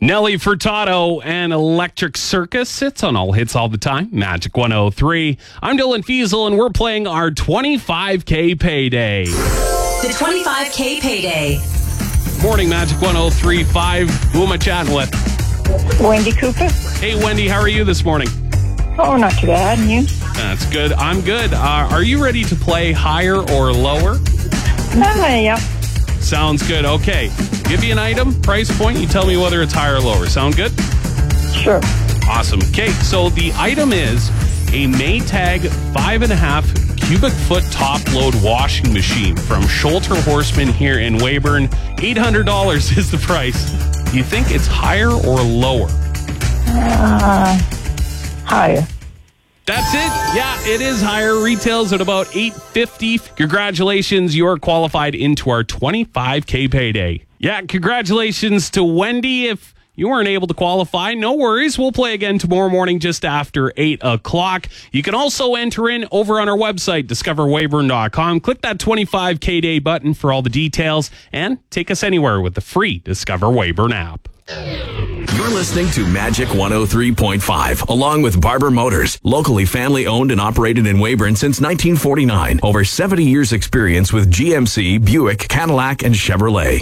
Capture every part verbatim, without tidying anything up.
Nelly Furtado and Electric Circus. It's on All Hits All the Time. Magic one oh three. I'm Dylan Fiesel, and we're playing our twenty-five K payday. The twenty-five K payday. Morning, Magic one oh three point five. Who am I chatting with? Wendy Cooper. Hey, Wendy, how are you this morning? Oh, not too bad. And you? That's good. I'm good. Uh, are you ready to play higher or lower? Uh, yeah. Sounds good. Okay. Give you an item, price point. You tell me whether it's higher or lower. Sound good? Sure. Awesome. Okay, so the item is a Maytag five and a half cubic foot top load washing machine from Scholter Horseman here in Weyburn. eight hundred dollars is the price. Do you think it's higher or lower? Uh, higher. That's it. Yeah, it is higher. Retails at about eight fifty. Congratulations, you're qualified into our twenty-five K payday. Yeah, congratulations to Wendy. If you weren't able to qualify, no worries. We'll play again tomorrow morning just after eight o'clock. You can also enter in over on our website, discover weyburn dot com. Click that twenty-five K day button for all the details and take us anywhere with the free Discover Weyburn app. You're listening to Magic one oh three point five, along with Barber Motors, locally family owned and operated in Weyburn since nineteen forty-nine. Over seventy years experience with G M C, Buick, Cadillac, and Chevrolet.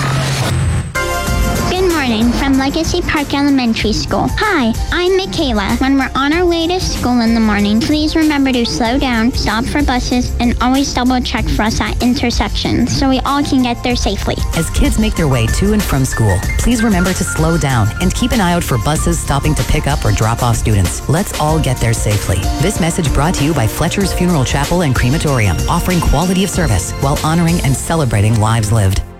Good morning from Legacy Park Elementary School. Hi, I'm Michaela. When we're on our way to school in the morning, please remember to slow down, stop for buses, and always double check for us at intersections so we all can get there safely. As kids make their way to and from school, please remember to slow down and keep an eye out for buses stopping to pick up or drop off students. Let's all get there safely. This message brought to you by Fletcher's Funeral Chapel and Crematorium, offering quality of service while honoring and celebrating lives lived.